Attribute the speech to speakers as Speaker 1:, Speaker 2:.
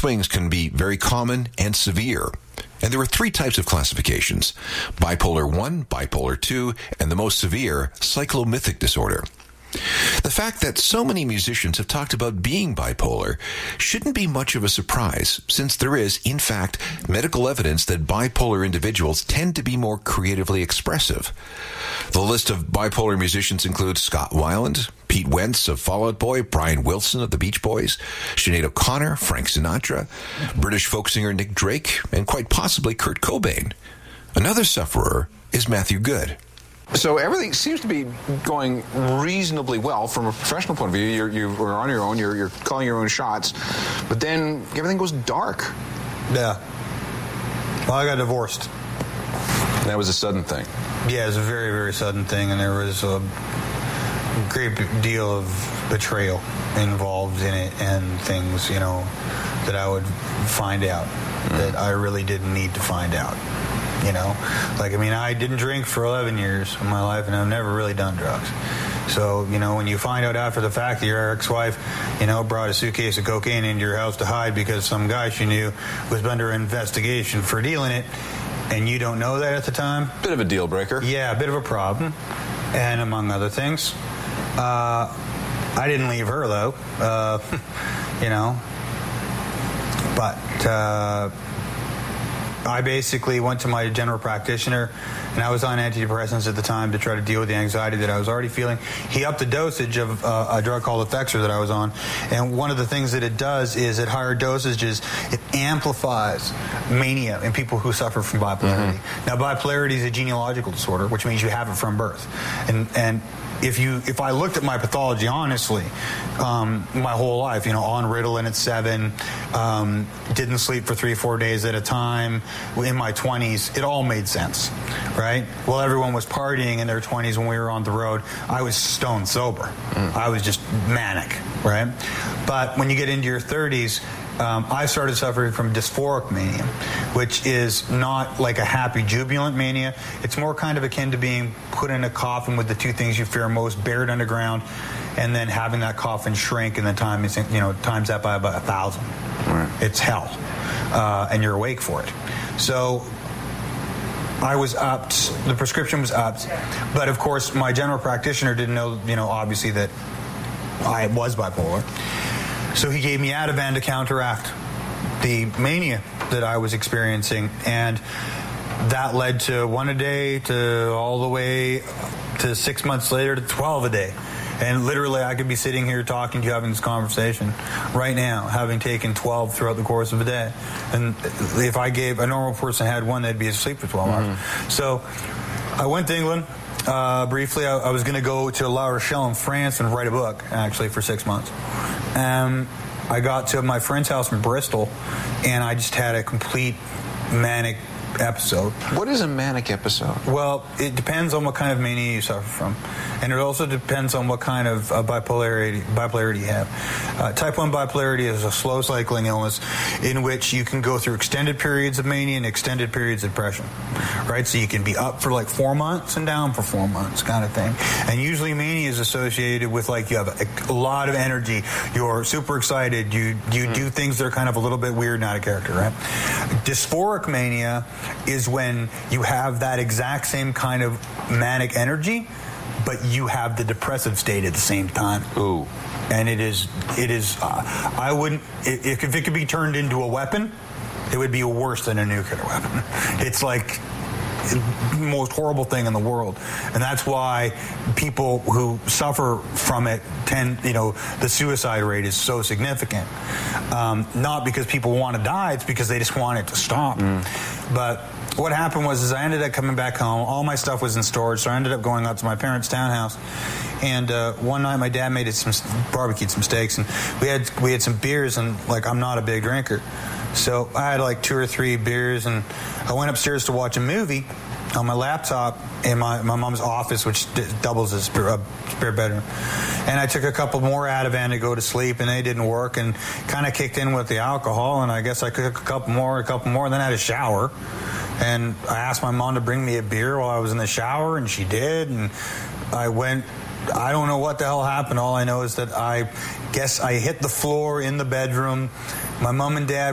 Speaker 1: swings can be very common and severe. And there are three types of classifications: bipolar 1, bipolar 2, and the most severe, cyclomythic disorder. The fact that so many musicians have talked about being bipolar shouldn't be much of a surprise, since there is, in fact, medical evidence that bipolar individuals tend to be more creatively expressive. The list of bipolar musicians includes Scott Weiland, Pete Wentz of Fall Out Boy, Brian Wilson of the Beach Boys, Sinead O'Connor, Frank Sinatra, British folk singer Nick Drake, and quite possibly Kurt Cobain. Another sufferer is Matthew Good.
Speaker 2: So everything seems to be going reasonably well from a professional point of view. You're on your own, you're calling your own shots, but then everything goes dark.
Speaker 3: Yeah. Well, I got divorced.
Speaker 2: That was a sudden thing.
Speaker 3: Yeah, it was a very, very sudden thing, and there was a great deal of betrayal involved in it, and things, that I would find out that I really didn't need to find out. I didn't drink for 11 years of my life, and I've never really done drugs. So, when you find out after the fact that your ex-wife, brought a suitcase of cocaine into your house to hide because some guy she knew was under investigation for dealing it, and you don't know that at the time.
Speaker 2: Bit of a deal breaker.
Speaker 3: Yeah, a bit of a problem. And among other things, I didn't leave her, though, But I basically went to my general practitioner, and I was on antidepressants at the time to try to deal with the anxiety that I was already feeling. He upped the dosage of a drug called Effexor that I was on, and one of the things that it does is at higher dosages, it amplifies mania in people who suffer from bipolarity. Mm-hmm. Now, bipolarity is a genealogical disorder, which means you have it from birth. And if I looked at my pathology honestly, my whole life, on Ritalin at 7, didn't sleep for 3-4 days at a time, in my 20s, it all made sense, right? Well, everyone was partying in their 20s when we were on the road. I was stone sober. I was just manic, right? But when you get into your 30s, I started suffering from dysphoric mania, which is not like a happy, jubilant mania. It's more kind of akin to being put in a coffin with the two things you fear most buried underground, and then having that coffin shrink, and then times that by about 1,000. Right. It's hell, and you're awake for it. So I was upped. The prescription was upped, but of course, my general practitioner didn't know, obviously that I was bipolar. So he gave me Ativan to counteract the mania that I was experiencing, and that led to 1 a day to all the way to 6 months later to 12 a day. And literally, I could be sitting here talking to you, having this conversation right now, having taken 12 throughout the course of a day. And if I gave a normal person had one, they'd be asleep for 12 hours. So I went to England. Briefly, I was going to go to La Rochelle in France and write a book, actually, for 6 months. I got to my friend's house in Bristol, and I just had a complete manic episode.
Speaker 2: What is a manic episode?
Speaker 3: Well, it depends on what kind of mania you suffer from. And it also depends on what kind of bipolarity you have. Type 1 bipolarity is a slow cycling illness in which you can go through extended periods of mania and extended periods of depression, right? So you can be up for like 4 months and down for 4 months kind of thing. And usually mania is associated with like you have a lot of energy, you're super excited, you do things that are kind of a little bit weird and out of character, right? Dysphoric mania is when you have that exact same kind of manic energy, but you have the depressive state at the same time.
Speaker 2: Ooh.
Speaker 3: And it is. I wouldn't. If it could be turned into a weapon, it would be worse than a nuclear weapon. It's like the most horrible thing in the world, and that's why people who suffer from it tend. The suicide rate is so significant. Not because people want to die; it's because they just want it to stop. But what happened was I ended up coming back home. All my stuff was in storage, so I ended up going out to my parents' townhouse. And one night, my dad barbecued some steaks, and we had some beers. And I'm not a big drinker, so I had like 2 or 3 beers, and I went upstairs to watch a movie on my laptop in my mom's office, which doubles as a spare bedroom. And I took a couple more Ativan to go to sleep, and they didn't work, and kind of kicked in with the alcohol. And I guess I took a couple more, and then I had a shower. And I asked my mom to bring me a beer while I was in the shower, and she did. And I went, I don't know what the hell happened. All I know is that I guess I hit the floor in the bedroom. My mom and dad